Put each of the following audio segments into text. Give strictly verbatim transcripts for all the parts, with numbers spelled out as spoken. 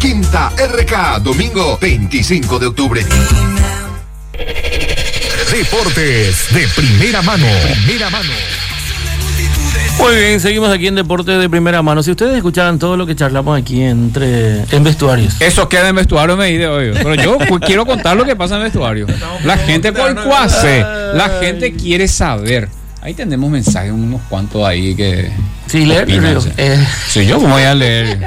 Quinta R K, domingo veinticinco de octubre. Deportes de primera mano. Primera mano. Muy bien, seguimos aquí en Deportes de primera mano. Si ustedes escucharan todo lo que charlamos aquí entre en vestuarios. Eso queda en vestuario, me dice hoy. Pero yo pues, quiero contar lo que pasa en vestuario. La gente por cuase, la gente quiere saber. Ahí tenemos mensajes, unos cuantos ahí que... Sí, leer. Eh. Sí, yo cómo voy a leer.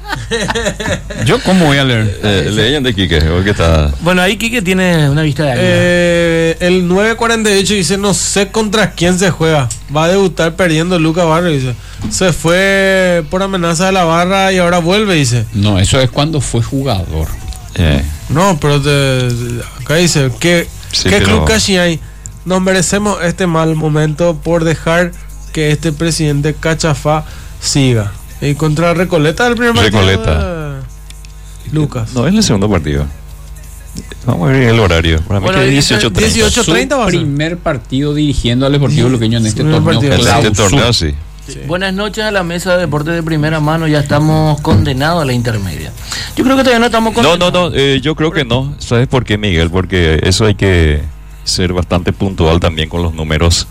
Yo cómo voy a leer. Eh, leyen de Quique, hoy que está... Bueno, ahí Quique tiene una vista de águila. Eh, el nueve cuarenta y ocho dice, no sé contra quién se juega. Va a debutar perdiendo Lucas Barrio, dice. Se fue por amenaza de la barra y ahora vuelve, dice. No, eso es cuando fue jugador. Eh. No, pero te, acá dice, ¿qué, Sí, ¿qué pero- club casi hay? Nos merecemos este mal momento por dejar que este presidente cachafá siga. Y contra Recoleta del primer partido. Recoleta. de Lucas. No, es el segundo partido. Vamos a ver el horario. Para mí Bueno, que es dice dieciocho treinta. dieciocho treinta va a ser. Primer partido dirigiendo al Deportivo Luqueño en este Primer torneo. partido. En este clausura. torneo, sí. Sí. Buenas noches a la mesa de Deportes de primera mano. Ya estamos condenados a la intermedia. Yo creo que todavía no estamos No, condenados. no, no, eh, yo creo que no. ¿Sabes por qué, Miguel? Porque eso hay que ser bastante puntual también con los números.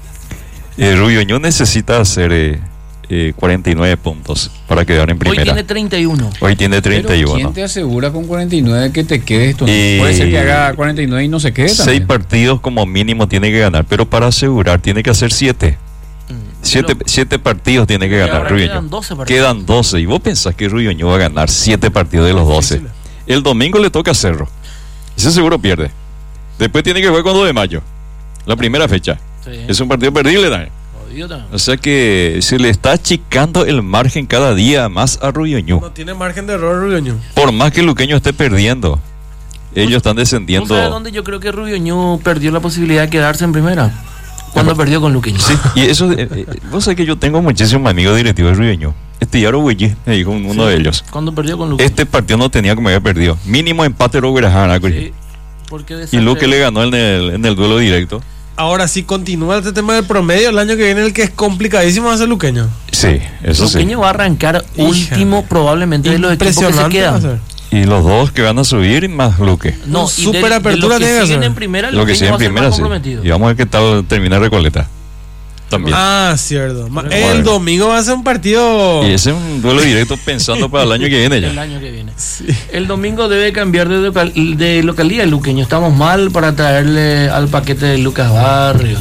Eh, Rubioño necesita hacer eh, eh, cuarenta y nueve puntos para quedar en Hoy primera. tiene treinta y uno. Hoy tiene treinta y Pero uno. ¿quién te asegura con cuarenta y nueve que te quedes esto? Y- Puede ser que haga cuarenta y nueve y no se quede Seis también. partidos como mínimo tiene que ganar, pero para asegurar tiene que hacer siete. Siete, Pero- siete partidos tiene que Y ganar ahora Rubioño. quedan doce partidos. Quedan doce. Y vos pensás que Rubioño va a ganar siete partidos de los doce. El domingo le toca a Cerro. Ese seguro pierde. Después tiene que jugar con dos de mayo. La primera fecha. Sí. Es un partido perdible también. Jodido también. O sea que se le está achicando el margen cada día más a Rubioño. No tiene margen de error, Rubioño. Por más que Luqueño esté perdiendo, ellos están ¿Tú descendiendo. sabes dónde yo creo que Rubioño perdió la posibilidad de quedarse en primera? Cuando perdió con Luqueño. Sí, y eso, eh, eh, vos sabés que yo tengo muchísimos amigos directivos de Rubioño. Este Yaro Güey, me dijo uno Sí, de ellos. Cuando perdió con Luqueño. Este partido no tenía como había perdido. Mínimo empate Roberajana. Sí, porque Y Luque le ganó en el, en el duelo directo. Ahora, si continúa este tema del promedio, el año que viene el que es complicadísimo va a ser Luqueño. Sí, eso sí. Luqueño va a arrancar Hija. último probablemente de los equipos que se Impresionante va a quedan. ser. Y los dos que van a subir más Luque. No, Un y super de- de apertura los que tiene que siguen hacer. en primera, Lo que Luqueño sigue va en a ser más primera, sí. comprometido. Y vamos a ver qué tal termina Recoleta. También. Ah, cierto. Ma- Bueno. El domingo va a ser un partido. Y ese es un duelo directo pensando para el año que viene El ya. año que viene. El domingo debe cambiar de, local- de localidad el Luqueño. Estamos mal para traerle al paquete de Lucas Barrios.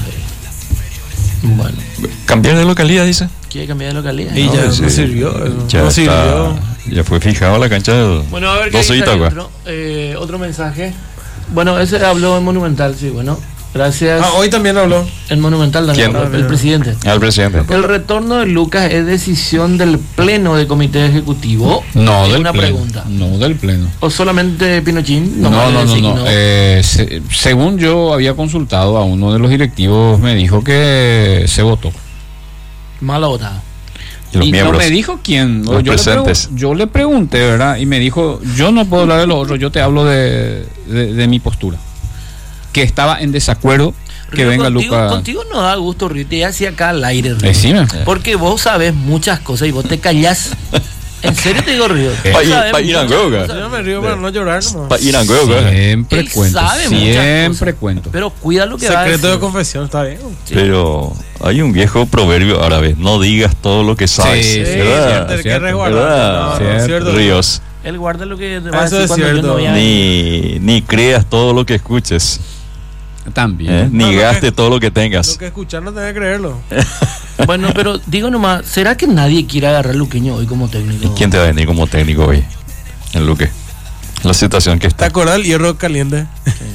Bueno, Cambiar de localidad, dice. quiere cambiar de localidad. Y No, ya no sí. sirvió. no- Ya, no está- sirvió. ya fue fijado la cancha del Bueno, a ver qué doce dice Itagua. otro, eh, otro mensaje. Bueno, ese habló en Monumental, sí, bueno. Gracias. Ah, hoy también habló. En Monumental también, ¿Quién? el presidente. Al presidente. El retorno de Lucas es decisión del pleno del comité ejecutivo. No, Es del una pleno. pregunta. No, del pleno. ¿O solamente Pinochín? No, no, no, no. designó. Eh, se- según yo había consultado a uno de los directivos, me dijo que se votó. Mala votada. Y los y miembros. no me dijo quién. Los yo, le presentes. pregun- yo le pregunté, ¿verdad? Y me dijo, yo no puedo hablar de lo otro, yo te hablo de, de, de mi postura. Que estaba en desacuerdo que Río, venga contigo, Lucas. Contigo no da gusto, Río, te hacia acá al aire, Río. Decime. Porque vos sabes muchas cosas y vos te callás. En serio te digo, Río. Pa' Vos ir- sabés pa' ir a muchas Goga. cosas. Yo me río para no llorar nomás. Pa- Irangueo, ¿verdad? Siempre Él cuento. sabe muchas Siempre cosas. cuento. Pero cuida lo que va a Secreto de decir. confesión, está bien. Sí. Pero hay un viejo proverbio árabe: no digas todo lo que sabes. Sí, Sí, ¿verdad? cierto, hay que cierto, resguardar. ¿verdad? No, no, Cierto. cierto. Ríos. Él guarda lo que te va a Eso decir es cuando yo cierto. no voy a... Ni, ni creas todo lo que escuches. También. ¿eh? Ni No, lo gaste que- todo lo que Lo tengas. que escuchar no tenés que creerlo. Bueno, pero digo nomás, ¿será que nadie quiere agarrar a Luqueño hoy como técnico? ¿Quién te va a venir como técnico hoy? En Luque. La situación que ¿Te está. acordás del hierro caliente?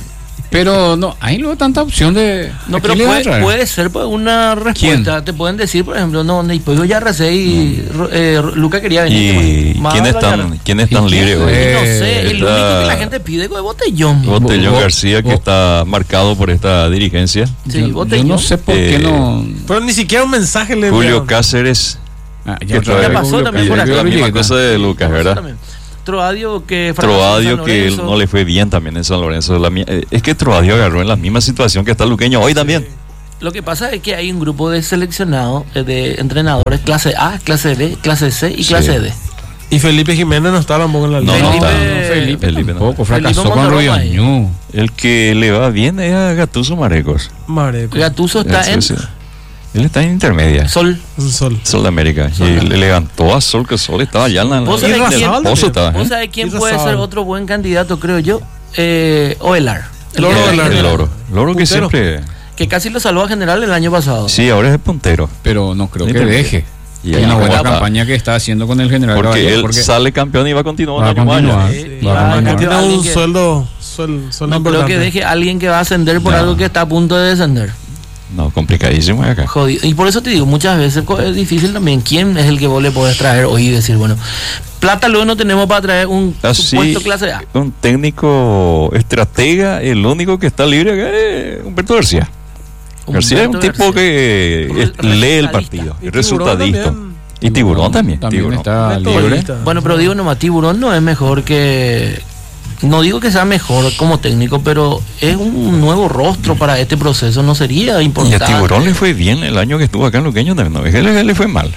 Pero no, hay luego tanta opción de. No, ¿a pero quién le va a puede, traer? puede ser pues, una respuesta. Te pueden decir, por ejemplo, no, pues yo ya recé y Mm. Ro- eh, Luca quería venir. ¿Y Más quién habla ya. están, quién están ¿Y libres quién? hoy? Eh, No sé, el está- único que la gente pide es Botellón. Botellón Vos- García, que vos- está marcado por esta dirigencia. Sí, yo, yo Botellón. no sé por Eh, qué no. Pero ni siquiera un mensaje le Julio enviaron. Cáceres. Ah, que ya, trae- Ya pasó también por la acá. misma Billeta. cosa de Lucas, ¿verdad? También. Troadio que fracasó en Troadio San que Lorenzo. no le fue bien también en San Lorenzo. La mi- eh, es que Troadio agarró en la misma situación que está Luqueño hoy también. Lo que pasa es que hay un grupo de seleccionados, eh, de entrenadores, clase A, clase B, clase C y Sí. clase D. Y Felipe Jiménez no está tampoco en la No, liga. no Felipe- está. Felipe, Felipe no. tampoco, Felipe fracasó con Monterrama ahí. Ruyoñú. El que le va bien es a Gattuso Marecos. Mareco. Gattuso está Sí, en sí. Él está en intermedia. Sol. Un sol. Sol de América. Y le levantó a Sol, que Sol estaba allá en la. ¿Vos en sabés el quién- pozo estaba, ¿Vos ¿eh? sabés quién Y puede Razabal. ser otro buen candidato, creo yo? Eh, Ovelar. El Loro que- Ovelar. El loro. Loro que Puntero. siempre. Que casi lo salvó a General el año pasado. Sí, ahora es el puntero. Pero no creo Sí, que pero- deje. Y Hay ahí una cómo buena está. campaña que está haciendo con el general Porque Caballero, él porque sale campeón y va a continuar va a un año más. continuar. allá. Sí, Va a va a continuar. Tiene Alguien un que- sueldo, sueldo, sueldo No creo importante. que deje a alguien que va a ascender por No. algo que está a punto de descender. No, complicadísimo acá. Jodido. Y por eso te digo, muchas veces co- es difícil también. ¿Quién es el que vos le podés traer hoy y decir, bueno, plata luego no tenemos para traer un Así, supuesto clase A? un técnico estratega, el único que está libre acá es Humberto García. García es un Humberto tipo García. que Re- es- lee el resultadista. partido, Y es Tiburón resultadista. también. Y Tiburón también. también Tiburón. está libre. Metodista. Bueno, pero digo nomás, Tiburón no es mejor que... No digo que sea mejor como técnico, pero es un nuevo rostro para este proceso. No sería Y a importante. Tiburón le fue bien el año que estuvo acá en Luqueño también. No, es que le, le fue mal.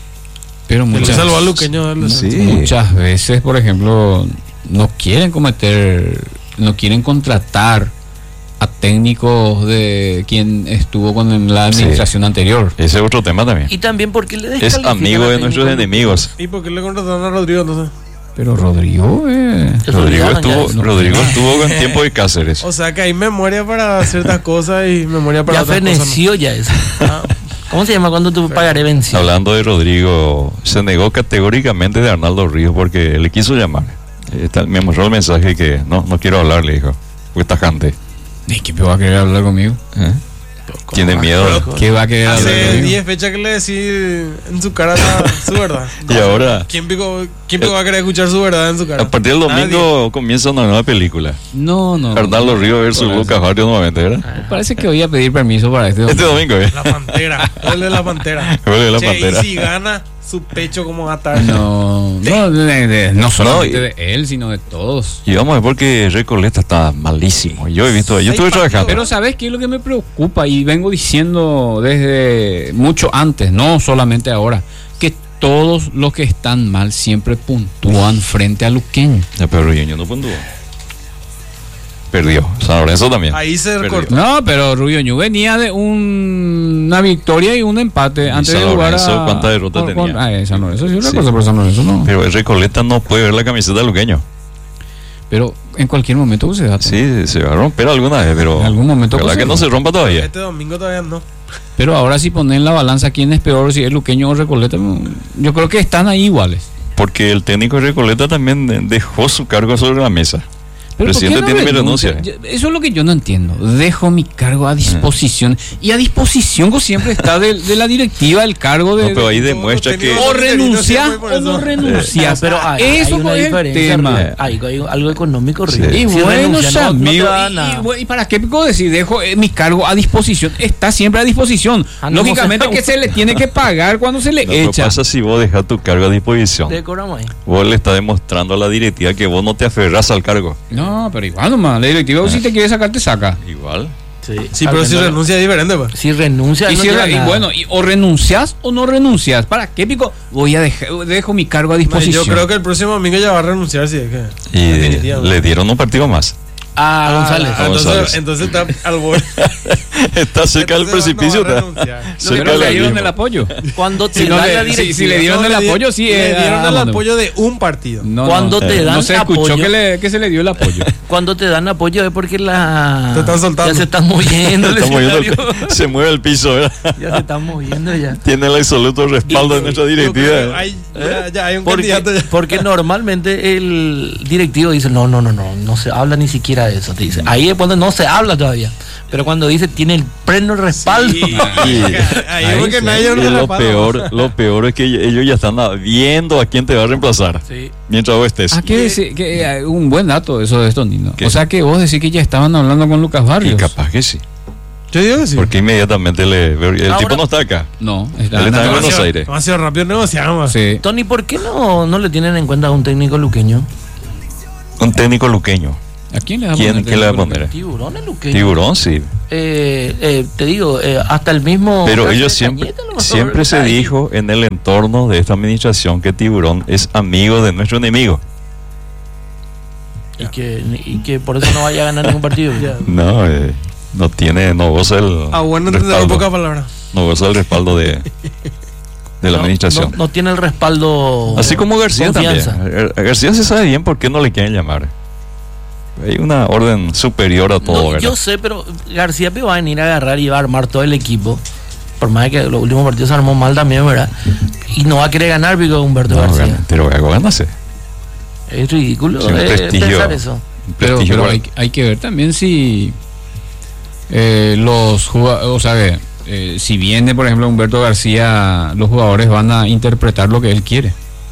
pero Que le muchas, salvó a Luqueño del Sí. descenso. muchas veces, por ejemplo, no quieren cometer, no quieren contratar a técnicos de quien estuvo con la administración anterior. Ese es otro tema también. Y también porque le Es descalifican amigo a de nuestros técnicos. enemigos. ¿Y por qué le contrataron a Rodrigo entonces? Pero Rodrigo, eh, Se Rodrigo olvidaron ya estuvo, eso. Rodrigo estuvo con tiempo de Cáceres. O sea que hay memoria para ciertas cosas y memoria para Ya otras cosas. feneció ya eso. Ah, ¿Cómo se llama cuando tu pagaré venció? Hablando de Rodrigo, se negó categóricamente de Arnaldo Ríos porque le quiso llamar. Eh, tal- me mostró el mensaje que no, no quiero hablar, le dijo. Porque está tajante. ¿y qué va a querer hablar conmigo? ¿Eh? Tiene miedo. ¿Qué va a querer hablar Hace conmigo? diez fechas que le decís en su cara la- su verdad. Y ahora, ¿Quién pico, quién pico va a querer escuchar su verdad en su cara? a partir del domingo comienza una nueva película. No, no. Arnaldo Ríos versus Por Lucas Barrio nuevamente, ¿verdad? Ah. Parece que voy a pedir permiso para este. Este domingo, ¿eh? La pantera. Vuelve la pantera. Vuelve la Che, pantera. Y si gana, su pecho como va a estar. No, no, de- de- no solamente No, y- de él, sino de todos. Y vamos a ver porque Recoleta está malísimo. Yo he visto, yo estuve Seis trabajando. Pero ¿sabes qué es lo que me preocupa? Y vengo diciendo desde mucho antes, no solamente ahora, que todos los que están mal siempre puntúan frente a Luqueño. Ya, pero Ruyeño no puntuó. Perdió. San Lorenzo también. Ahí se Perdió. recortó. No, pero Rubio Ñu venía de un- una victoria y un empate antes San de jugar a... Lorenzo, ¿cuántas derrotas con- tenía? con- ah, eh, San Lorenzo sí, otra Sí. cosa, pero San Lorenzo no. Pero el Recoleta no puede ver la camiseta de Luqueño. Pero en cualquier momento se da. Sí, se va a romper alguna vez, pero. En algún momento ¿verdad pues, que se no se rompa todavía? Este domingo todavía no. Pero ahora si ponen en la balanza quién es peor, si es Luqueño o Recoleta, yo creo que están ahí iguales. Porque el técnico de Recoleta también eh, dejó su cargo sobre la mesa. Pero ¿por qué Presidente no tiene mi renuncia? renuncia. Yo- Eso es lo que yo no entiendo. Dejo mi cargo a disposición. Y a disposición pues, siempre está de, de la directiva el cargo de... No, pero ahí de- demuestra que. Todos o los renuncias técnicos siempre por o no eso. renuncias. Pero hay, eso hay una pues, es el diferencia. tema. River. Hay, hay algo económico, Sí. River. Y Si bueno, renuncia, no- no te amigo, da y- nada. y, y para qué puedo decir, dejo eh, mi cargo a disposición, está siempre a disposición. Ah, no, Lógicamente no se- que se le tiene que pagar cuando se le Lo que echa. pasa si vos dejas tu cargo a disposición. Te cobramos ahí. Vos le estás demostrando a la directiva que vos no te aferrás al cargo. No, pero igual nomás, la directiva si te quiere sacar, te saca. Igual. Sí, Sí, pero si renuncia es diferente, pues. Si renuncia, Y, no si te da re- y nada. bueno, y- o renuncias o no renuncias. ¿Para qué pico? Voy a dejar, dejo mi cargo a No, disposición. yo creo que el próximo domingo ya va a renunciar, sí, es que. Y definitivamente. le dieron un partido más. Ah, González. Ah, González. entonces, entonces está al borde. Está cerca del Entonces precipicio. no va a está renunciar. cerca Pero del le dieron abismo. el apoyo. Cuando te Si no dan le- la si- directiva. si le dieron No, el le di- apoyo, sí. Le eh, dieron ah, el bueno. apoyo de un partido. No, Cuando no, te eh, dan no se escuchó apoyo- que, le- que se le dio el apoyo. Cuando te dan apoyo es porque la. Te están soltando. Ya se están moviendo. el Está moviendo el- escenario. se mueve el piso, ¿verdad? Ya se están moviendo ya. Tiene el absoluto respaldo de nuestra Yo creo que directiva. hay, ya, ya hay un Porque, candidato. ya. porque normalmente el directivo dice, no, no, no, no, no se habla ni siquiera de eso, te dice. Ahí es cuando no se habla todavía. Pero cuando dice tiene el pleno respaldo. Sí, Y- ahí ahí porque sí. nadie Y lo lo respalda. peor, lo peor es que ellos ya están viendo a quién te va a reemplazar Sí. mientras vos estés. Ah, que decir, que eh, un buen dato eso de estos niños. ¿Qué? O sea que vos decís que ya estaban hablando con Lucas Y Barrios. capaz que sí. Yo digo que sí. Porque inmediatamente le. El Ahora- tipo no está acá. No, Él estaban está en hablando- Buenos Aires. Demasiado rápido negociamos. Sí. Tony, ¿por qué no, no le tienen en cuenta a un técnico luqueño? Un técnico luqueño. ¿A quién le va a ¿Quién, poner? quién le va a poner? Tiburón es luqueño. Tiburón, sí. Eh, eh, te digo, eh, hasta el mismo. Pero Cáceres ellos siempre, Cañete, a lo mejor, siempre se ahí. dijo en el entorno de esta administración que Tiburón es amigo de nuestro enemigo. Y que, y que por eso no vaya a ganar ningún partido. Ya. No, eh, no tiene, no goza el Ah, bueno, entendedor, respaldo, poca palabra. no goza el respaldo de, de la No, administración. No, no tiene el respaldo. Así como García confianza. también. A García se sabe bien por qué no le quieren llamar. Hay una orden superior a todo, No, ¿verdad? yo sé, pero García Pio va a venir a agarrar y va a armar todo el equipo. Por más que los últimos partidos se armó mal también, ¿verdad? Y no va a querer ganar Pico Humberto No, García. gana, pero algo ganase. Es ridículo Sí, un eh, prestigio. pensar eso. Un Pero, prestigio pero igual. hay, hay que ver también si eh, los jugadores, o sea, que, eh, si viene, por ejemplo, Humberto García, los jugadores van a interpretar lo que él quiere.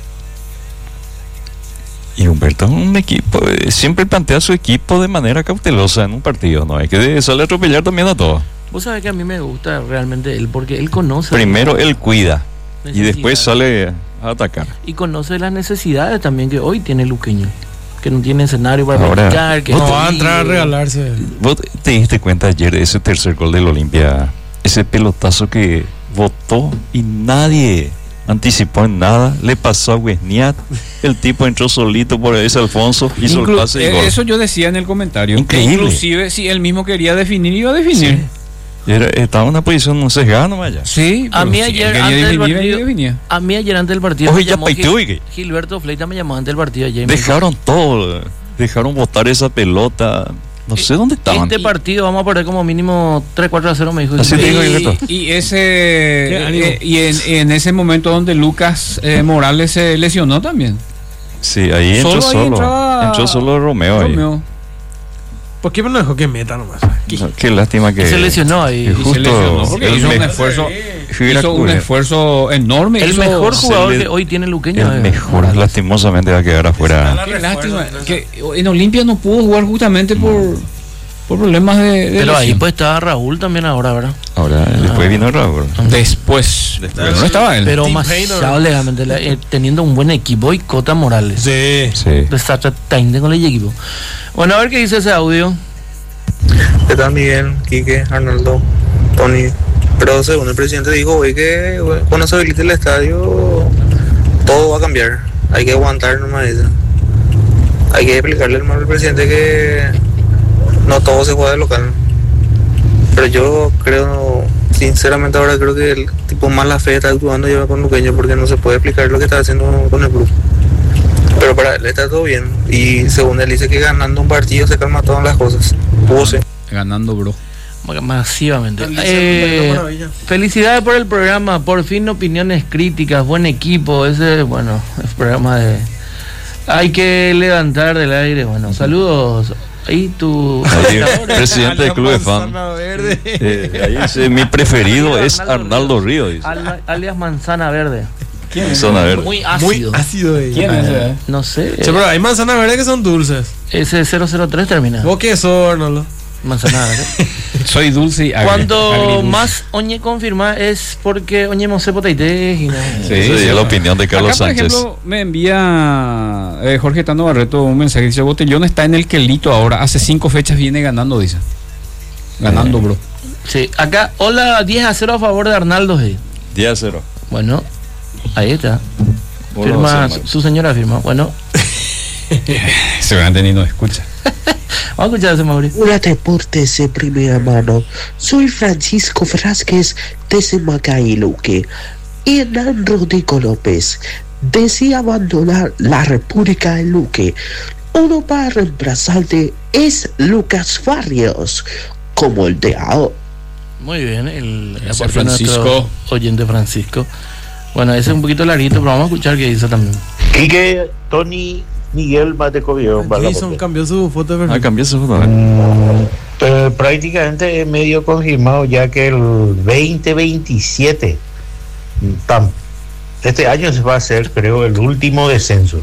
Y Humberto es un equipo, eh, siempre plantea su equipo de manera cautelosa en un partido, ¿no? Hay que salir a atropellar también a todos. Vos sabés que a mí me gusta realmente él, porque él conoce. Primero él cuida y necesidades. después sale a atacar. Y conoce las necesidades también que hoy tiene Luqueño. Que no tiene escenario para Ahora, practicar, que No está va a entrar a libre. regalarse. ¿Vos te diste cuenta ayer de ese tercer gol del Olimpia? Ese pelotazo que votó y nadie anticipó en nada, le pasó a Wesniat, el tipo entró solito por ese Alfonso, hizo Inclu- el pase y eh, gol. eso yo decía en el comentario. Increíble. Inclusive si él mismo quería definir, iba a definir. Era- estaba en una posición sesgada nomás ya. Sí, A pero mí si ayer, él quería antes del definir, partido- él definía. A mí ayer antes del partido. Oye, me ya llamó paiteó, Gil- Ike. Gilberto Fleita me llamó antes del partido ayer. y me dijo, Dejaron todo, dejaron botar esa pelota, no sé dónde estaban. Este partido vamos a perder como mínimo tres cuatro a cero, me dijo. Así te digo, Y- Gilberto. Y, y ese Qué ánimo. eh, y en, en ese momento donde Lucas eh, Morales se lesionó también. Sí, ahí entró Solo ahí solo. entraba Entró solo Romeo ahí. Romeo. ¿Por qué me lo dejó que meta nomás? No, qué lástima que se lesionó ahí. que Y Y justo se lesionó porque el hizo un me- esfuerzo, hubiera hizo un cubierto. esfuerzo enorme. El hizo- mejor se jugador le- que hoy tiene Luqueño. El eh, mejor, Morales. lastimosamente va a quedar afuera. Qué lástima que en Olimpia no pudo jugar justamente por, por problemas de, de Pero ahí lesión. pues está Raúl también ahora, ¿verdad? Ahora, después vino Raúl. Después, pero no estaba él. Pero Tim más Hainer. legalmente, la- eh, teniendo un buen equipo y Cota Morales. Sí. Sí. Desastre técnico con el equipo. Bueno, a ver qué dice ese audio. ¿Qué tal, Miguel, Quique, Arnaldo, Tony? Pero según el presidente dijo hoy que bueno, cuando se habilite el estadio todo va a cambiar. Hay que aguantar nomás eso. Hay que explicarle al al presidente que no todo se juega de local. Pero yo creo, sinceramente ahora creo que el tipo más la fe está actuando ya con Luqueño porque no se puede explicar lo que está haciendo con el club. Pero para él está todo bien. Y según él dice que ganando un partido se calma todas las cosas. Puse. Ganando, bro. Masivamente. Están Eh, diciendo una maravilla. felicidades por el programa. Por fin opiniones críticas. Buen equipo. Ese, bueno, el programa de. Hay que levantar del aire. Bueno, saludos. Ahí tu. Ahí, presidente del club de fan. Manzana verde. Eh, ahí dice, mi preferido es Arnaldo Río. Dice. Al- alias Manzana Verde. Zona verde. Muy Muy ácido. ácido ahí. ¿Quién es ese? No sé. Che, pero hay manzanas verdes que son dulces. Ese cero cero tres termina. ¿Vos qué sos, Arnaldo? Manzana Verde. Soy dulce y agri- Cuando agridulce. más Oñe confirma es porque Oñe Mose Potaité y no. Sí, Esa sí. es la opinión de Carlos Acá, por Sánchez. ejemplo, me envía eh, Jorge Tano Barreto un mensaje. Dice: Botellón está en el Quelito ahora. Hace cinco fechas viene ganando, dice. Ganando, bro. Sí, acá, hola, diez a cero a favor de Arnaldo G. diez a cero. Bueno, ahí está. Vos lo Firma, haces mal. su señora firma. Bueno, Seguramente ni nos escucha. vamos a escuchar a ese Mauricio. Hola Deportes de primera mano, soy Francisco Frásquez desde Macay Luque. Hernán Rodrigo López decía abandonar la República de Luque. Uno para reemplazarte es Lucas Barrios, como el de ahora. Muy bien, el Ese aporte de Francisco. nuestro oyente Francisco. Bueno, ese es un poquito larguito, pero vamos a escuchar qué dice también. Quique, Tony, Miguel Mateco vieron para la Jason foto. cambió su foto de Ah, perfil. cambió su foto. Mm, pero prácticamente es medio confirmado ya que el veinte veintisiete mm, tam- este año se va a hacer, creo, el último descenso.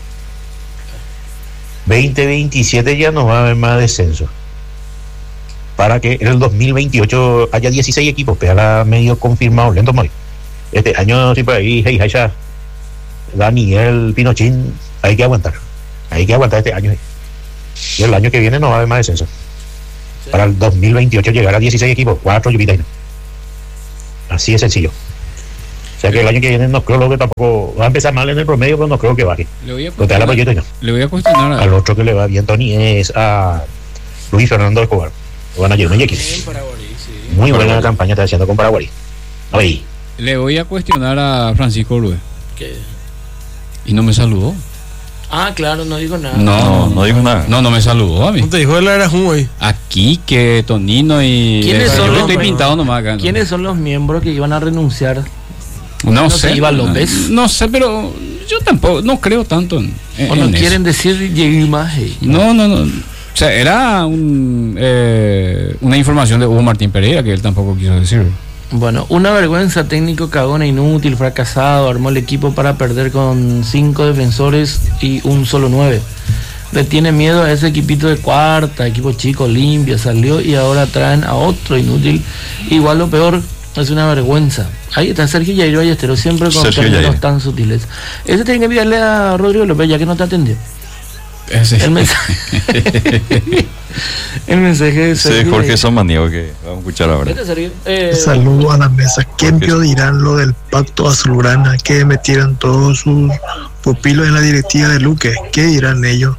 veinte veintisiete ya no va a haber más descenso. Para que en el dos mil veintiocho haya dieciséis equipos, pero la medio confirmado, lento muy. Este año sí por ahí, hey, hey, ya. Daniel Pinochín, hay que aguantar. Hay que aguantar este año. Y el año que viene no va a haber más descenso. para el dos mil veintiocho llegar a dieciséis equipos, cuatro Yupitas. Así de sencillo. O sea que el año que viene no creo que tampoco va a empezar mal en el promedio, pero no creo que baje. Le voy a Total, cuestionar, no. le voy a cuestionar a- Al otro que le va bien, Tony, es a Luis Fernando Escobar. Lo van a llevar un equipo. Muy buena campaña está haciendo con Paraguay. Ahí. le voy a cuestionar a Francisco Urbe. ¿Qué? Y no me saludó. Ah, claro, no digo nada. No, No, no dijo nada. No, no me saludó a mí. No te dijo él era un güey. Aquí que Tonino y ¿Quiénes eh, son yo los estoy miembros? pintado nomás acá. ¿no? ¿Quiénes son los miembros que iban a renunciar? No, ¿No sé. se iba López? No sé, pero yo tampoco, no creo tanto en, en ¿O no en eso. quieren decir llegué más? eh? No, no, no. O sea, era un, eh, una información de Hugo Martín Pereira que él tampoco quiso decir. Bueno, una vergüenza, técnico cagón e inútil, fracasado, armó el equipo para perder con cinco defensores y un solo nueve. Le tiene miedo a ese equipito de cuarta, equipo chico, limpia, salió y ahora traen a otro inútil. Igual lo peor, es una vergüenza. Ahí está Sergio Yairo Ayestero, siempre con Sergio términos Yairo. tan sutiles. Ese tiene que enviarle a Rodrigo López, ya que no te atendió. Ese. El mensaje. El mensaje de Sí, Sergio Jorge Yairo. Samaniego que vamos a escuchar ahora. Vete, Sergio. Eh, Saludo a la mesa. ¿Qué Porque- dirán lo del pacto azulgrana que metieron todos sus pupilos en la directiva de Luque? ¿Qué dirán ellos?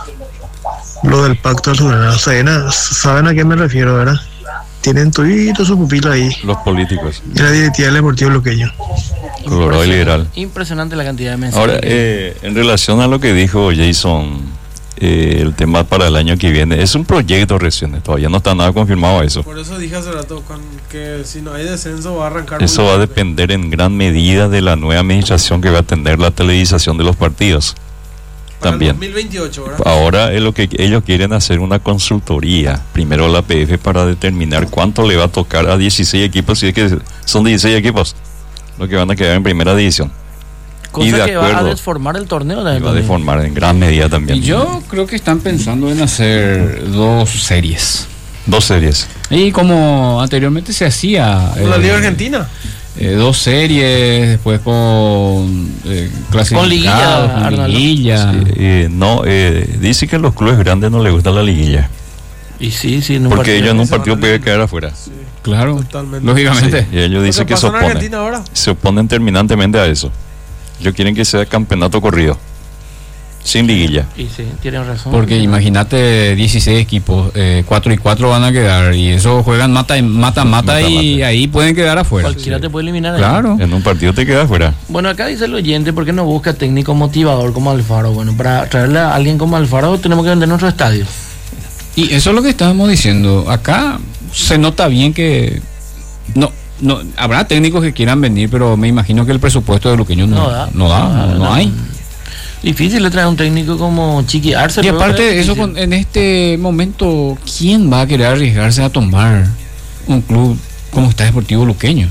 Lo del pacto azulgrana. O sea, na- ¿saben a qué me refiero, verdad? Tienen todos sus pupilos ahí Los políticos, en la directiva del Deportivo Luqueño. Colorado y Liberal. Impresionante la cantidad de mensajes. Ahora, eh, en relación a lo que dijo Jason, eh, el tema para el año que viene, es un proyecto recién, todavía no está nada confirmado eso. Por eso dije hace rato con- que si no hay descenso va a arrancar. Eso muy va a fuerte. depender en gran medida de la nueva administración que va a tener la televisación de los partidos. Para el También. dos mil veintiocho, ¿verdad? Ahora es lo que ellos quieren hacer una consultoría, primero a la P F para determinar cuánto le va a tocar a dieciséis equipos, si es que son dieciséis equipos los que van a quedar en primera división. Cosa y de que va a acuerdo. desformar el torneo Y también. va a deformar en gran medida también. Y yo creo que están pensando en hacer dos series. Dos series. Y como anteriormente se hacía. Con la eh, Liga Argentina. eh, dos series, después con eh, clasificados, Con liguilla, con Arnaldo. liguilla. Sí, eh, no, eh, dice que a los clubes grandes no les gusta la liguilla. Y sí, sí, en un Porque partido. ellos en un se van partido a pueden la- quedar afuera. Claro, Totalmente. lógicamente. Sí, y ellos Lo dicen que se pasó en oponen. Argentina ahora. Se oponen terminantemente a eso. Ellos quieren que sea campeonato corrido. Sin liguilla. Y sí, tienen razón. Porque imagínate dieciséis equipos, eh, cuatro y cuatro van a quedar. Y eso juegan mata, mata, mata y Mata. ahí pueden quedar afuera. cualquiera te puede eliminar ahí. Claro. En un partido te quedas fuera. Bueno, acá dice el oyente, ¿por qué no busca técnico motivador como Alfaro? Bueno, para traerle a alguien como Alfaro tenemos que vender nuestro estadio. Y eso es lo que estábamos diciendo. Acá se nota bien que no, no habrá técnicos que quieran venir, pero me imagino que el presupuesto de Luqueño no, No da. no, da, no, no hay. Difícil le traer un técnico como Chiqui Arce. Y pero aparte es de eso, difícil. con- en este momento, ¿quién va a querer arriesgarse a tomar un club como está Deportivo Luqueño?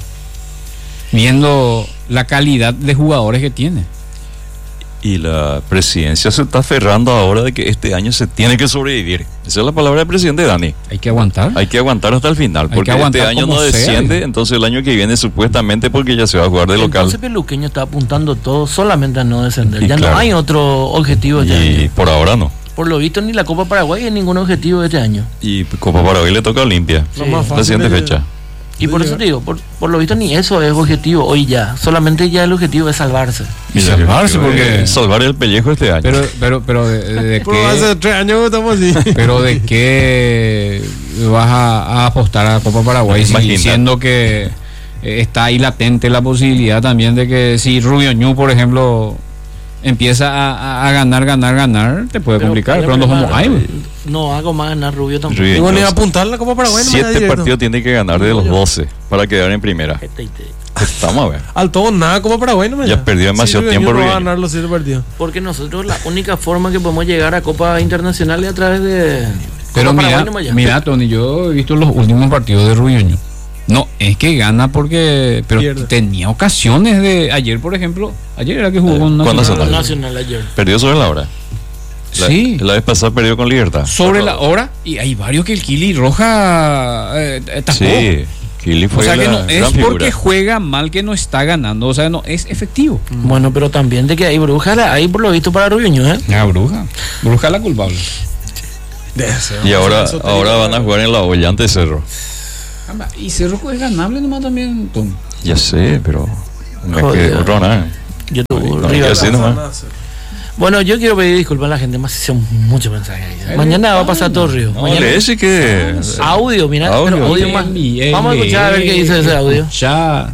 Viendo la calidad de jugadores que tiene. Y la presidencia se está aferrando ahora de que este año se tiene que sobrevivir. Esa es la palabra del presidente Dani. Hay que aguantar. Hay que aguantar hasta el final. que Porque aguantar este año como no sea, desciende, digo. entonces el año que viene supuestamente porque ya se va a jugar de local. Entonces Peluqueño está apuntando todo solamente a no descender. Y Ya claro. no hay otro objetivo este Y año. por ahora no. Por lo visto ni la Copa Paraguay es ningún objetivo de este año. Y Copa Paraguay le toca a Olimpia. Lo más La fácil siguiente es- fecha. Y por eso te digo, por, por lo visto ni eso es objetivo hoy ya. Solamente ya el objetivo es salvarse. Y salvarse, porque- Eh, salvar el pellejo este año. Pero, pero, pero de, de- de Pero hace qué, tres años que estamos así. pero de qué vas a, a apostar a Copa Paraguay, si- Imagínate. siendo que eh, está ahí latente la posibilidad también de que si Rubio Ñu, por ejemplo, empieza a, a- a ganar, ganar, ganar, te puede complicar. Pero no como hay. güey. No hago más ganar Rubio tampoco. Rubio. Y bueno, iba a Entonces, apuntar la Copa Paraguay. no me da Siete directo. partidos tiene que ganar de los doce para quedar en primera. Este y te- Estamos a ver. Al todo nada Copa Paraguay no me Ya da. perdió demasiado Sí, tiempo Rubio no va a Rubio. ganar los siete partidos. Porque nosotros la única forma que podemos llegar a Copa Internacional es a través de Pero Copa mira, Paraguay nomás ya. mira, Tony, yo he visto los últimos partidos de Rubio Ñu. No, es que gana porque. Pero Pierde. tenía ocasiones de. Ayer, por ejemplo. Ayer era que jugó con ¿cuándo Nacional. Nacional ayer. Perdió sobre la hora. La, Sí. La vez pasada perdió con Libertad. Sobre la hora. Y hay varios que el Kili Roja eh, eh, tapó. Sí. Kili O fue sea que la no es gran porque figura. juega mal que no está ganando. O sea, no es efectivo. Bueno, pero también de que hay brujas, la hay por lo visto para Rubio Ñu, ¿eh? La bruja. Bruja la culpable. Y ahora, ahora van a jugar en la olla ante Cerro. Y Cerro es ganable nomás también, Tom. Ya sé, pero no es Joder. que otro nada. Yo tuve No, River. ya sé nomás. Bueno, yo quiero pedir disculpas a la gente, más son muchos mensajes ahí. Mañana va a pasar todo Río. No, Mañana le ese que audio, mira, Audio. pero audio más. Eli, Vamos a Eli, escuchar a ver qué dice ese audio. Ya.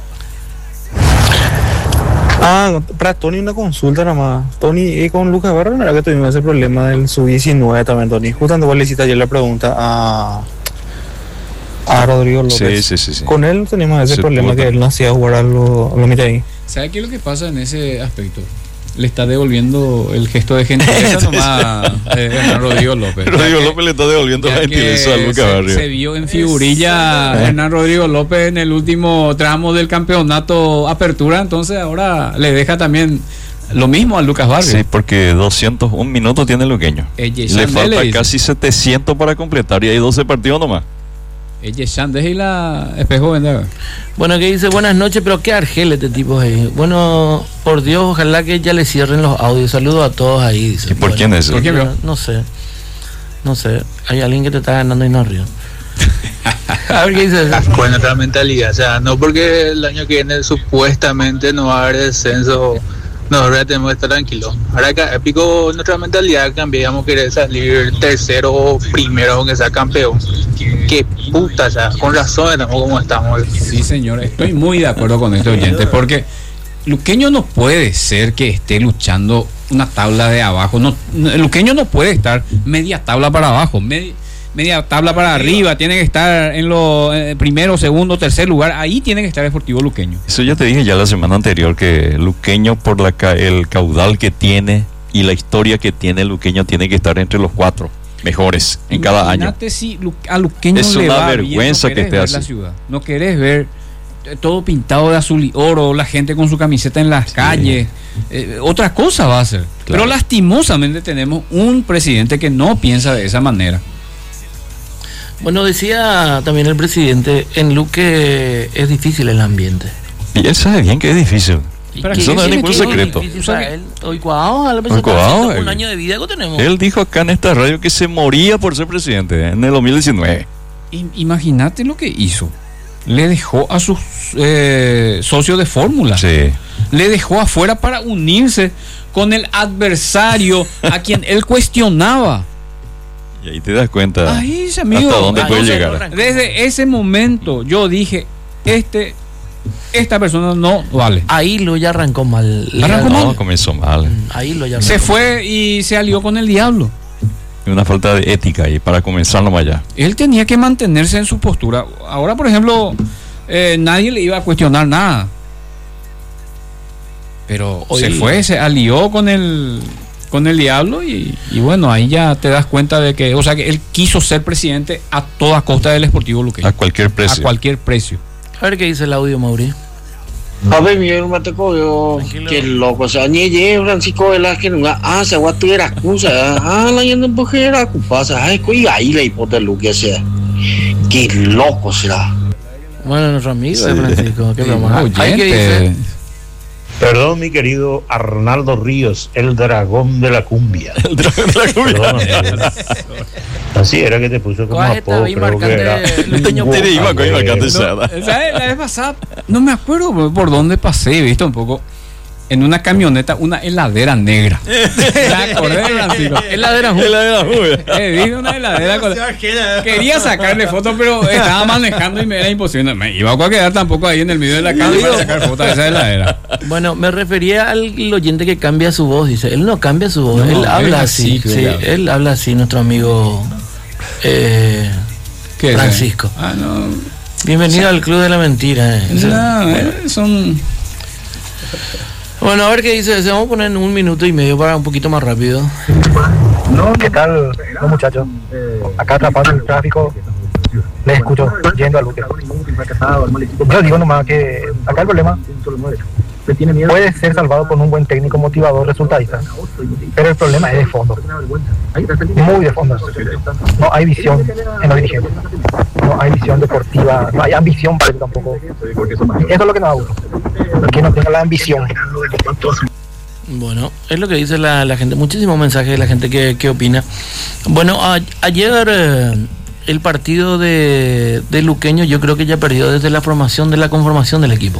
Ah, para Tony una consulta nomás. Tony, y con Lucas Barra, ¿no era que tuvimos ese problema del sub diecinueve también, Tony? Justamente vos le hiciste ayer la pregunta a, a Rodrigo López. Sí, sí, sí, sí. Con él tenemos ese Se problema pudo. que él no hacía jugar a los lo mitad ahí. ¿Sabe qué es lo que pasa en ese aspecto? Le está devolviendo el gesto de gentileza nomás eh, Hernán Rodrigo López. Rodrigo Ya que- López le está devolviendo la ya que gentileza a Lucas se, Barrio. se vio en figurilla Hernán Rodrigo López en el último tramo del campeonato Apertura, entonces ahora le deja también lo mismo a Lucas Barrio. Sí, porque doscientos un minutos tiene el luqueño. Ella Le Chandel falta le dice. casi setecientos para completar y hay doce partidos nomás. Ella Chandel y la Espejo Vende. Bueno, que dice buenas noches, pero qué argel este tipo ahí. Bueno, por Dios, ojalá que ya le cierren los audios. Saludos a todos ahí, dice. ¿Y por Bueno, quién es ese? ¿Por quién? no, no sé. No sé. Hay alguien que te está ganando y no río. A ver qué dice eso. Con nuestra mentalidad, o sea, no porque el año que viene supuestamente no va a haber descenso, nosotros tenemos que estar tranquilos. Ahora que épico nuestra mentalidad cambiamos, querer salir tercero o primero aunque sea campeón. Qué puta ya, con razón estamos como estamos. Sí, señor, estoy muy de acuerdo con este oyente, porque Luqueño no puede ser que esté luchando una tabla de abajo. No, no, el Luqueño no puede estar media tabla para abajo, media, media tabla para arriba. Tiene que estar en lo eh, primero, segundo, tercer lugar. Ahí tiene que estar Deportivo Luqueño. Eso ya te dije ya la semana anterior, que Luqueño por la ca- el caudal que tiene y la historia que tiene Luqueño tiene que estar entre los cuatro mejores en cada año. Imagínate si Lu- a Luqueño Es le una va bien, vergüenza no que querés esté ver así. la ciudad, no querés ver eh, todo pintado de azul y oro, la gente con su camiseta en las calles, eh, otra cosa va a ser. Pero lastimosamente tenemos un presidente que no piensa de esa manera. Bueno, decía también el presidente, en Luque es difícil el ambiente. Y él sabe bien que es difícil. ¿Para Eso qué no es tiene ningún que ser secreto. difícil para él? Hoy Cuau, a la Hoy persona Cuau, un eh, año de vida que tenemos. Él dijo acá en esta radio que se moría por ser presidente en el dos mil diecinueve. I- Imagínate lo que hizo. Le dejó a sus eh, socios de fórmula. Sí. Le dejó afuera para unirse con el adversario a quien él cuestionaba. Y ahí te das cuenta Ahí, ese amigo, hasta dónde ahí puede se llegar. arrancó. Desde ese momento yo dije, este, esta persona no vale. Ahí lo ya arrancó mal. Arrancó No, mal. comenzó mal. Ahí lo ya Se arrancó fue y se alió con el diablo. Una falta de ética ahí para comenzar nomás allá. Él tenía que mantenerse en su postura. Ahora, por ejemplo, eh, nadie le iba a cuestionar nada. Pero Hoy- se fue, se alió con el con el diablo y, y bueno, ahí ya te das cuenta de que, o sea, que él quiso ser presidente a toda costa del Sportivo Luqueño. A cualquier precio. A cualquier precio. A ver qué dice el audio, Mauri. A ver, mi hermano, te cogió. Qué loco, o sea, ni llegué, Francisco Velázquez, nunca. Ah, se aguantó era excusa. Ah, la gente empujó era ocupada. Ay, cuida ahí la hipótesis, lo que sea. Qué loco será. Bueno, nuestro amigo Sí. de Francisco. Qué Sí, broma. oyente. Ahí que dice. Perdón, mi querido Arnaldo Ríos, el dragón de la cumbia. El dragón de la cumbia. Así era que te puso como ¿Cuál está apodo, ahí creo que era. marcando el Teño te iba con marcando No, ¿sabes? La vez pasada, no me acuerdo por dónde pasé, visto un poco. En una camioneta, una heladera negra. Me acordé de Francisco. Heladera Ju. Eh, vi una heladera con- Quería sacarle fotos, pero estaba manejando y me era imposible. No me iba a quedar tampoco ahí en el medio de la calle para sacar fotos de esa heladera. Bueno, me refería al oyente que cambia su voz, dice. Él no cambia su voz, No, él él habla es así. así, Sí, claro. él habla así, nuestro amigo eh, ¿Qué es? Francisco. Ah, no. Bienvenido al Club de la Mentira. eh. No, eh, son. Bueno, a ver qué dice. Se vamos a poner en un minuto y medio para un poquito más rápido. ¿Qué tal, los muchachos? Acá atrapado en el tráfico, les escucho yendo a Luque. Yo digo nomás que acá el problema puede ser salvado con un buen técnico motivador resultadista, pero el problema es de fondo, muy de fondo. No hay visión en los dirigentes, no hay visión deportiva, no hay ambición para eso tampoco. Eso es lo que nos da gusto, que no tenga la ambición. Bueno, es lo que dice la, la gente. Muchísimos mensajes de la gente que, que opina. Bueno, a, ayer eh, el partido de, de Luqueño yo creo que ya perdió desde la formación de la conformación del equipo.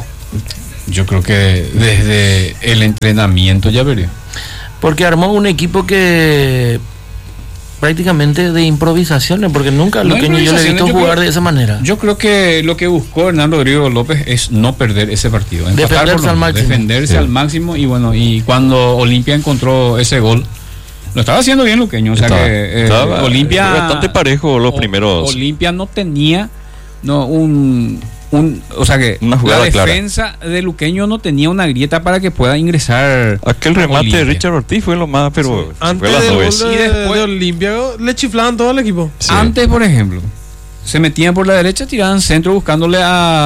Yo creo que desde el entrenamiento ya perdió. Porque armó un equipo que prácticamente de improvisaciones, porque nunca No Luqueño yo le he visto yo jugar creo- de esa manera. Yo creo que lo que buscó Hernán Rodrigo López es no perder ese partido, empatar Defenderse por lo al menos, máximo. defenderse Sí. al máximo y bueno, y cuando Olimpia encontró ese gol, lo estaba haciendo bien Luqueño, o sea Estaba- que eh, estaba Olimpia bastante parejo los o- primeros. Olimpia no tenía no un un o sea que Una jugada la clara. defensa de Luqueño no tenía una grieta para que pueda ingresar. Aquel remate Olimpia. de Richard Ortiz fue lo más, pero se Antes fue a las del gol nubes. de, Y después- de Olimpia le chiflaban todo el equipo. Sí. Antes, por ejemplo, se metían por la derecha, tiraban centro buscándole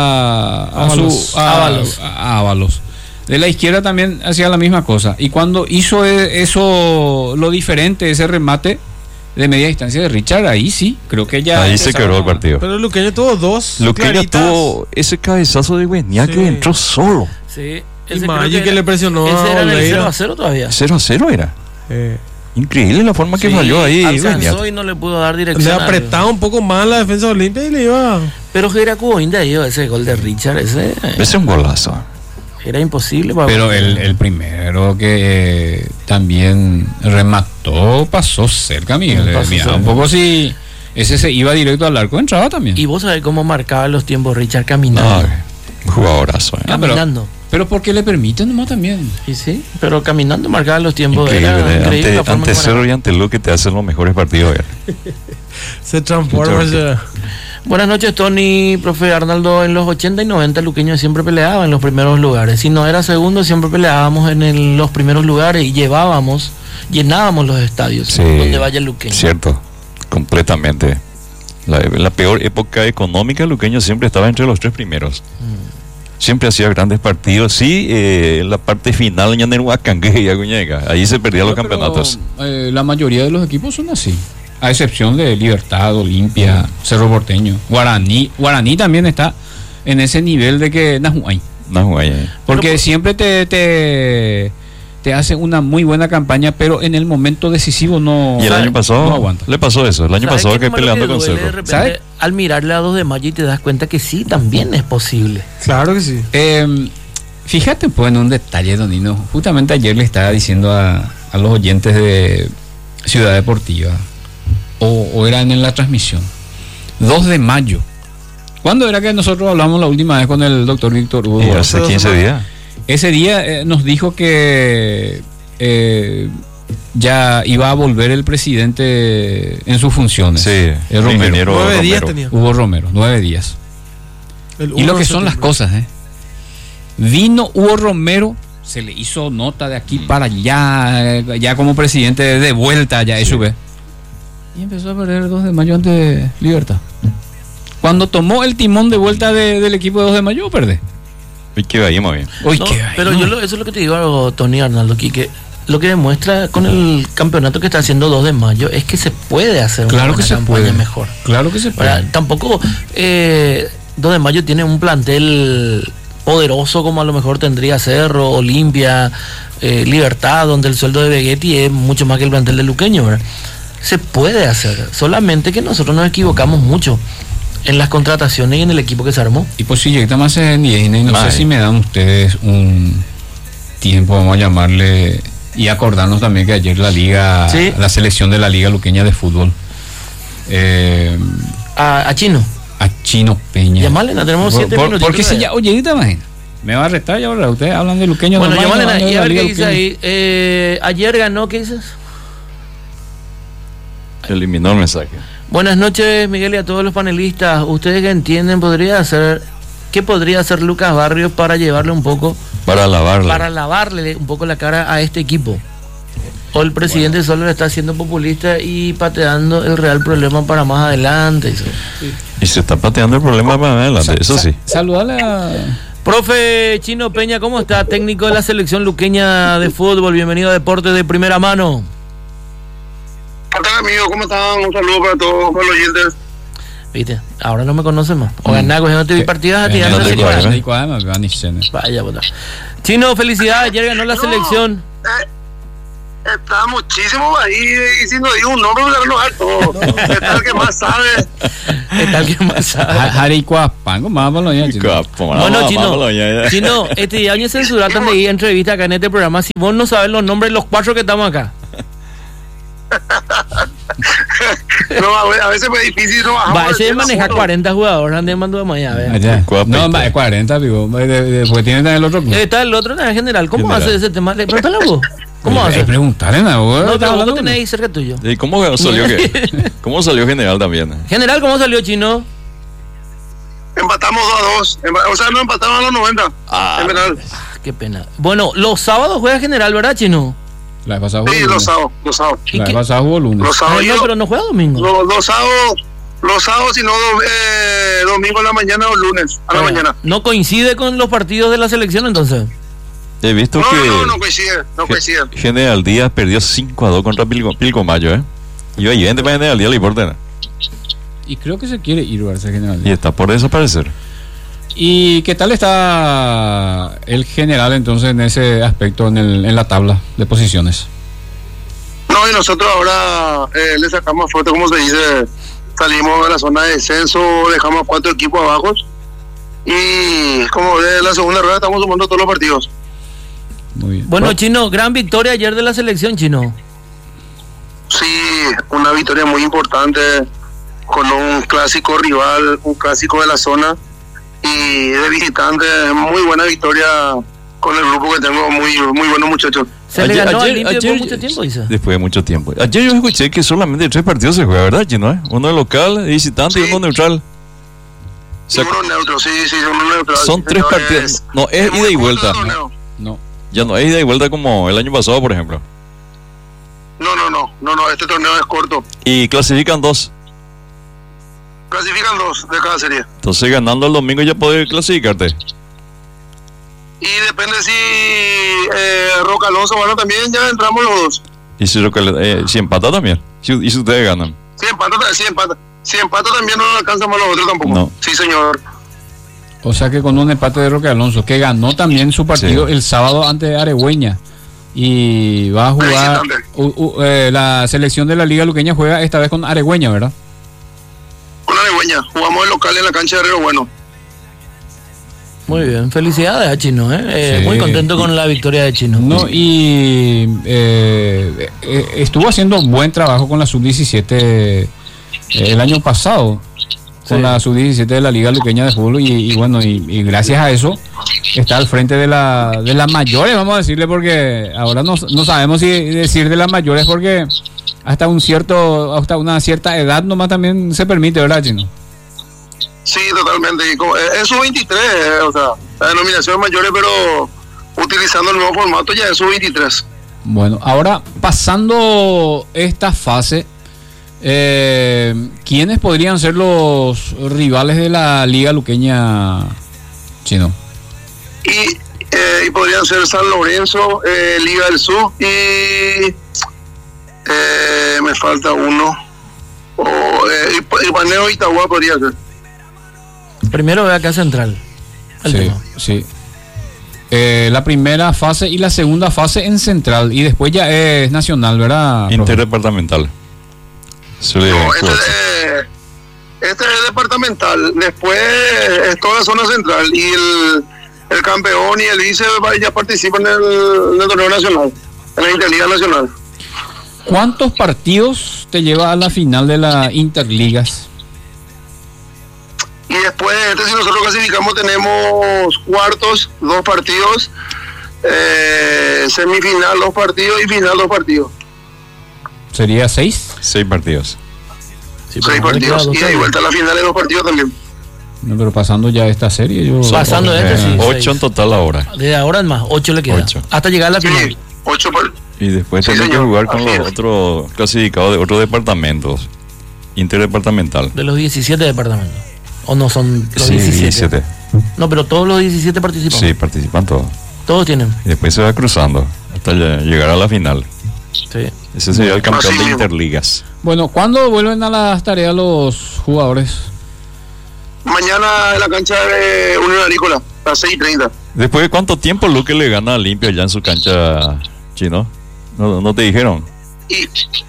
a, a, Ábalos. su, a, Ábalos. a Ábalos. De la izquierda también hacía la misma cosa. Y cuando hizo e- eso, lo diferente, ese remate de media distancia de Richard, ahí sí, creo que ya. Ahí se empezaron quebró el a- partido. Pero Luqueño tuvo dos. Luqueño claritas. tuvo ese cabezazo de Buenía Sí. que entró solo. Sí, Y ese Maggi creo que, era- le presionó ese a era el Oliveira. cero a cero todavía. cero a cero era. Eh, Increíble la forma que Sí, falló ahí alcanzó Buenía. y no le pudo dar le dirección. al- apretaba un poco más la defensa de Olimpia y le iba. Pero era Cuboinda dio ese gol de Richard, ese Ese es un golazo. era imposible. para- Pero el, el primero que eh, también remató pasó cerca, Miguel. Pasó Mira, cerca. un poco si ese se iba directo al arco, entraba también. Y vos sabés cómo marcaba los tiempos Richard No, caminando. jugadorazo. eh. Ah, pero- caminando. Pero porque le permiten nomás también. Y sí, pero caminando marcaba los tiempos. Increíble. Era eh. increíble la Ante, forma ante que Cerro manejaba. y ante Luque te hacen los mejores partidos. eh. Se transforma. Mucho ese- Buenas noches, Tony, profe Arnaldo. En los ochenta y noventa Luqueño siempre peleaba en los primeros lugares. Si no era segundo, siempre peleábamos en el- los primeros lugares y llevábamos, llenábamos los estadios Sí, donde vaya el Luqueño. Cierto, completamente. La, la peor época económica, Luqueño siempre estaba entre los tres primeros. Siempre hacía grandes partidos. Sí, eh, en la parte final, Ñaneruacangue y Aguñega, ahí se perdían los No, pero, campeonatos. eh, la mayoría de los equipos son así. A excepción de Libertad, Olimpia, Cerro Porteño, Guaraní. Guaraní también está en ese nivel de que Nahuay. No, eh. Porque siempre te, te, te hace una muy buena campaña, pero en el momento decisivo no, Y el año no pasado aguanta. le pasó eso. El año ¿Sabes pasado qué que nomás lo peleando que con duele de Cerro. repente? ¿Sabes? Al mirarle a dos de mayo y te das cuenta que sí, también es posible. Claro que sí. Eh, fíjate pues en un detalle, Donino. Justamente ayer le estaba diciendo a, a los oyentes de Ciudad Deportiva, o, o era en la transmisión, dos de mayo. ¿Cuándo era que nosotros hablamos la última vez con el doctor Víctor Hugo? Y hace quince días. Ese día eh, nos dijo que eh, ya iba a volver el presidente en sus funciones. Sí, el el Romero. ingeniero Nueve días Romero. tenía. Hugo Romero, nueve días. El Y lo uno que de son las septiembre. cosas, ¿eh? Vino Hugo Romero, se le hizo nota de aquí para allá, eh, ya como presidente de vuelta ya, eso ve. Y empezó a perder el dos de mayo ante Libertad. Cuando tomó el timón de vuelta de- del equipo de dos de mayo, perdé. Y que ahí muy bien. Uy, No, qué pero vaina. yo lo- eso es lo que te digo, Tony Arnaldo, aquí, que lo que demuestra con el campeonato que está haciendo dos de mayo es que se puede hacer una Claro que buena se campaña puede. mejor. Claro que se puede. Ahora, tampoco eh, dos de mayo tiene un plantel poderoso como a lo mejor tendría Cerro, Olimpia, eh, Libertad, donde el sueldo de Vegetti es mucho más que el plantel de Luqueño, ¿verdad? Se puede hacer, solamente que nosotros nos equivocamos mucho en las contrataciones y en el equipo que se armó. Y pues si llega más en diez, no Mae. sé si me dan ustedes un tiempo, vamos a llamarle, y acordarnos también que ayer la liga, Sí. la selección de la Liga Luqueña de Fútbol, eh, A, a Chino, a Chino Peña. llamarle, no tenemos Por- siete por- minutos. Porque si ya, oye, ahorita imagina, me va a retar ya ahora, ustedes hablan de Luqueño. Bueno, nomás, llamale, no hablan y de a la ver Liga qué dice Luqueña. ahí. Eh, ayer ganó, ¿qué dices? Eliminó el mensaje. Buenas noches, Miguel, y a todos los panelistas. Ustedes que entienden, podría hacer, ¿qué podría hacer Lucas Barrios para llevarle un poco, Para lavarla. para lavarle un poco la cara a este equipo? O el presidente solo le está haciendo populista y pateando el real problema para más adelante. Eso. Y se está pateando el problema para adelante, eso sí. Saludale a... Profe Chino Peña, ¿cómo está? Técnico de la selección luqueña de fútbol. Bienvenido a Deportes de Primera Mano. ¿Qué tal, amigo? ¿Cómo están? Un saludo para todos los oyentes. Viste, ahora no me conocen más. O ganar, no te vi partidas a ti. Eh, antes no de te llegar. cuadra, no te cuadra, me van a decir. Vaya, bota. Chino, felicidades. Ayer ganó la selección. Eh, está muchísimo ahí diciendo digo un nombre para enojar todo. Está el que más sabe. Está el que más sabe. Jaricuapango, más por lo ya, chino. Bueno, chino, chino, este año censuraron de ir a entrevista acá en este programa. Si vos no sabes los nombres de los cuatro que estamos acá. No, a veces es difícil. No, va, ese es manejar cuarenta jugadores. Ande mando de mañana. No, es cuarenta, digo. Después tiene también el otro. Está el otro en general. ¿Cómo hace ese tema? Pregúntale vos. ¿Cómo hace? Preguntarle a vos. No, pero vos lo tenés ahí cerca tuyo. ¿Y cómo salió qué? ¿Cómo salió general también? General, ¿cómo salió Chino? Empatamos dos a dos. O sea, no empatamos a los noventa. Ah, en general. Qué pena. Bueno, los sábados juega general, ¿verdad, Chino? La vez pasada sí, los sábados, los sábados. La vez pasada jugó lunes. Los sábados, no, pero no juega domingo. Los, los sábados, los sábados, sino eh, domingo en la mañana o lunes a la bueno, mañana. ¿No coincide con los partidos de la selección entonces? He visto no, que... No, no coincide, no coincide. General Díaz perdió cinco a dos contra Pilco, Pilcomayo, ¿eh? Y oye, gente para General Díaz le importa. Y creo que se quiere ir a ese General Díaz. Y está por desaparecer. ¿Y qué tal está el general entonces en ese aspecto en, el, en la tabla de posiciones? No, y nosotros ahora eh, le sacamos fuerte, como se dice, salimos de la zona de descenso, dejamos cuatro equipos abajo y como de la segunda rueda estamos sumando todos los partidos. Muy bien. Bueno, Chino, gran victoria ayer de la selección, Chino. Sí, una victoria muy importante con un clásico rival, un clásico de la zona y de visitante, muy buena victoria con el grupo que tengo, muy muy buenos muchachos. Se ayer, le ganó ayer, al Olimpia después de mucho tiempo, dice. Después de mucho tiempo. Ayer yo escuché que solamente tres partidos se juega, ¿verdad, Chino? ¿Eh? Uno local, visitante sí. Y uno neutral. O sea, uno neutro, sí, sí, uno neutral. Son tres no partidos. Es, no, es, es ida y vuelta. No, no. Ya no es ida y vuelta como el año pasado, por ejemplo. No, no, no, no, no, este torneo es corto. Y clasifican dos. Clasifican dos de cada serie. Entonces ganando el domingo ya podés clasificarte. Y depende si eh, Roca Alonso, bueno, también ya entramos los dos. Y si, Roca, eh, si empata también. Si, y si ustedes ganan. Si empata, si empata. Si empata también no alcanzamos los otros tampoco. No. Sí, señor. O sea que con un empate de Roque Alonso, que ganó también su partido sí. El sábado ante Aregüeña. Y va a jugar. Uh, uh, eh, la selección de la Liga Luqueña juega esta vez con Aregüeña, ¿verdad? Con Aregüeña. Jugamos el local en la cancha de Herrero Bueno. Muy bien, felicidades a Chino, ¿eh? eh sí. Muy contento con la victoria de Chino. No, y eh, eh, estuvo haciendo un buen trabajo con la sub diecisiete eh, el año pasado, con sí. La sub diecisiete de la Liga Luqueña de Fútbol, y, y bueno, y, y gracias a eso está al frente de la de las mayores, vamos a decirle, porque ahora no, no sabemos si decir de las mayores, porque hasta un cierto hasta una cierta edad nomás también se permite, ¿verdad, Chino? Sí, totalmente. Es sub veintitrés, eh, o sea, la denominación mayores, pero utilizando el nuevo formato ya es sub veintitrés. Bueno, ahora pasando esta fase, eh, ¿quiénes podrían ser los rivales de la Liga Luqueña, Chino? Y, eh, y podrían ser San Lorenzo, eh, Liga del Sur y eh, me falta uno. O eh, Ipaneo Itagua podría ser. Primero ve acá Central. Sí, tema. sí. Eh, la primera fase y la segunda fase en Central. Y después ya es nacional, ¿verdad? Interdepartamental. No, este, eh, este es departamental. Después es toda la zona central. Y el, el campeón y el vice ya participan en el, en el torneo nacional, en la Interliga Nacional. ¿Cuántos partidos te lleva a la final de la Interligas? Y después de este, si nosotros clasificamos, tenemos cuartos, dos partidos, eh, semifinal, dos partidos y final, dos partidos. ¿Sería seis? Seis partidos. Sí, seis partidos. Y de vuelta a la final de dos partidos también. No, pero pasando ya esta serie, yo... Pasando eh, este, sí. Ocho seis. En total ahora. De ahora en más, ocho le queda. Ocho. Hasta llegar a la final. Sí, ocho por... Y después sí, tenemos que jugar con Así los es. otros clasificados de otros departamentos. Interdepartamental. De los diecisiete departamentos. ¿O no son los sí, diecisiete? diecisiete? No, pero todos los diecisiete participan. Sí, participan todos. Todos tienen. Y después se va cruzando hasta llegar a la final. Sí. Ese sería el campeón Así de mismo. Interligas. Bueno, ¿cuándo vuelven a las tareas los jugadores? Mañana en la cancha de Unión Agrícola, a las seis y treinta. ¿Después de cuánto tiempo Luque le gana a Olimpia ya en su cancha, Chino, no, no te dijeron. Y,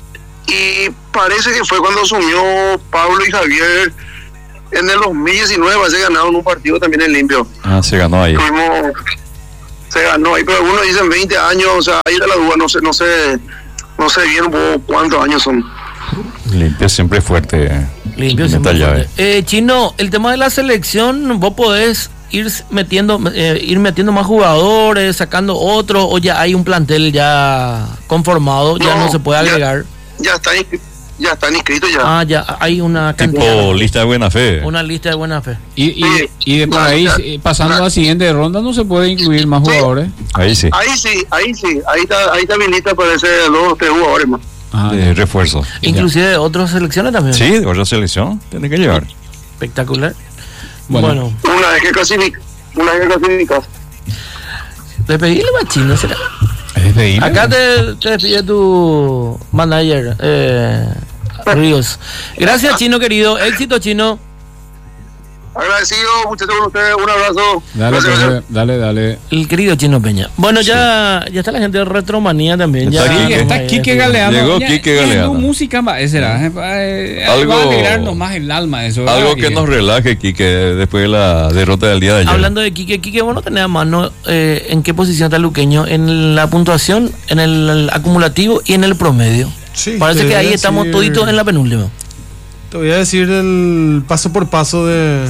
y parece que fue cuando asumió Pablo y Javier en el dos mil diecinueve, se ganaron un partido también en limpio. Ah, se ganó ahí. Tuvimos, se ganó ahí, pero algunos dicen veinte años, o sea, ahí está la duda, no sé, no sé, no sé bien cuántos años son. Limpio siempre fuerte. Limpio siempre fuerte. Eh, Chino, el tema de la selección, vos podés ir metiendo eh, ir metiendo más jugadores, sacando otros, o ya hay un plantel ya conformado, no, ya no se puede agregar. Ya, ya están ya están inscritos ya. Ah, ya hay una cantidad. Tipo lista de buena fe. Una lista de buena fe. Y, y, y de por ahí, la, pasando la, a la siguiente ronda, no se puede incluir más sí, jugadores. Ahí sí. Ahí sí, ahí sí, ahí está, ahí está bien lista para ese dos, tres jugadores más. Ah, de refuerzo. Inclusive de otras selecciones también. Sí, de otra selección, tiene que llevar. Espectacular. Bueno, bueno. Una vez que clasificas, una vez que clasificas. Despedirle más Chino, será. Despedirle. Acá te, te despide tu manager, eh, Ríos. Gracias, Chino querido. Éxito, Chino. Agradecido, muchachos, con ustedes. Un abrazo. Dale, gracias, pues, dale, dale. El querido Chino Peña. Bueno, ya, sí. ya está la gente de Retromanía también. Está, ya, aquí, está Quique Galeano. Llegó Quique Galeano. Música va, será. Eh, algo, va a alegrarnos más el alma eso. Algo que nos relaje, Quique, después de la derrota del día de ayer. Hablando de Quique, Quique, vos no tenés a mano eh, en qué posición está Luqueño, en la puntuación, en el, el acumulativo y en el promedio. Sí, parece que ahí decir, estamos toditos en la penúltima. Te voy a decir el paso por paso de...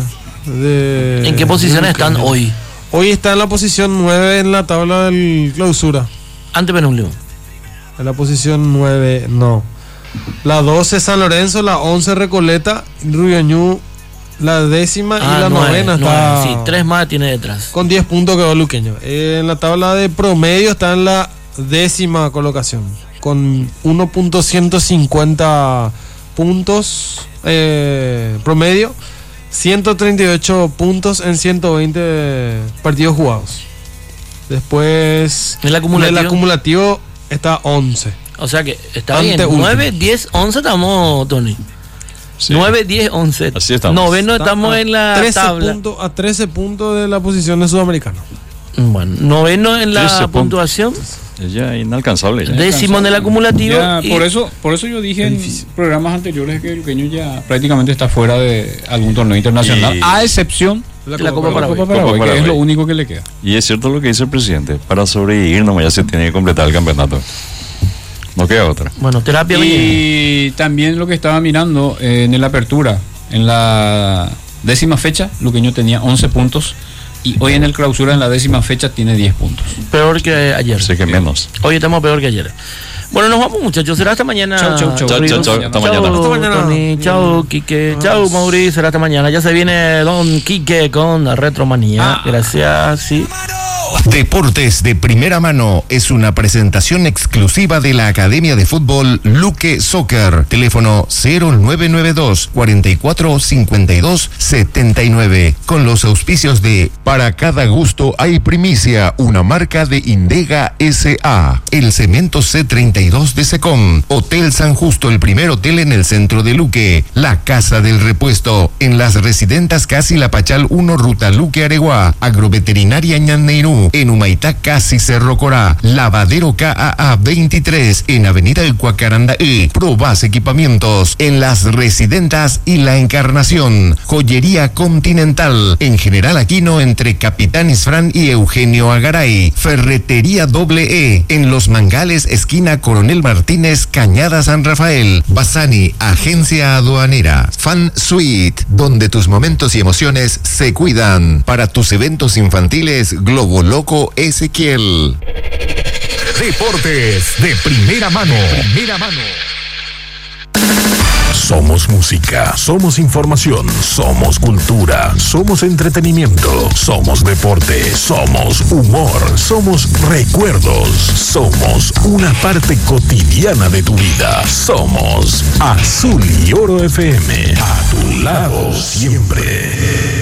De, ¿En qué posiciones están hoy? Hoy está en la posición nueve en la tabla del clausura. Antepenúltimo. En la posición nueve, no. La doce San Lorenzo, la once Recoleta, Rubioñú, la décima ah, y la nueve, novena está. nueve, sí, tres más tiene detrás. Con diez puntos quedó Luqueño. En la tabla de promedio está en la décima colocación. Con uno punto ciento cincuenta puntos eh, promedio. ciento treinta y ocho puntos en ciento veinte partidos jugados. Después el acumulativo, el acumulativo está once. O sea que está bien. nueve, diez, once estamos, Tony. Sí. nueve, diez, once. Así estamos. Noveno estamos a en la trece tabla. Punto, a trece puntos de la posición de sudamericano. Bueno, noveno en la puntuación. Ya inalcanzable. Ya. Décimo en el acumulativo. Ya, por eso, por eso yo dije en difícil. programas anteriores que el Luqueño ya prácticamente está fuera de algún torneo internacional, y a excepción de la, la Copa, Copa Paraguay, Copa Paraguay, Copa Paraguay, que es lo único que le queda. Y es cierto lo que dice el presidente, para sobrevivir nomás ya se tiene que completar el campeonato. No queda otra. Bueno, terapia. Y bien. También lo que estaba mirando eh, en la apertura, en la décima fecha, Luqueño tenía once puntos. Y hoy en el clausura, en la décima fecha, tiene diez puntos. Peor que ayer. Sé que menos. Hoy estamos peor que ayer. Bueno, nos vamos, muchachos. Será hasta mañana. Chau, chau, chau. Chau, chau, chau. Hasta mañana. Chau, Tony. Chau, Quique. Chau, Mauricio. Será hasta mañana. Ya se viene Don Quique con Retromanía. Ah. Gracias. Sí. Deportes de primera mano es una presentación exclusiva de la Academia de Fútbol Luque Soccer. Teléfono cero nueve nueve dos, cuatro cuatro cinco dos, siete nueve. Con los auspicios de Para cada gusto hay primicia, una marca de Indega S A. El cemento C treinta y dos de Secom. Hotel San Justo, el primer hotel en el centro de Luque. La Casa del Repuesto. En las residentas Casi La Pachal uno, Ruta Luque Areguá. Agroveterinaria Ñanneirú. En Humaitá, Casi Cerro Corá. Lavadero K A A veintitrés. En Avenida El Cuacarandaí. Probas Equipamientos. En las residentas y La Encarnación. Joyería Continental. En General Aquino, entre Capitán Isfrán y Eugenio Agaray. Ferretería Doble E. En Los Mangales, esquina Coronel Martínez, Cañada San Rafael. Basani, agencia aduanera. Fan Suite, donde tus momentos y emociones se cuidan. Para tus eventos infantiles, Globo Loco Ezequiel. Deportes de primera mano. Primera mano. Somos música, somos información, somos cultura, somos entretenimiento, somos deporte, somos humor, somos recuerdos, somos una parte cotidiana de tu vida. Somos Azul y Oro F M, a tu lado siempre.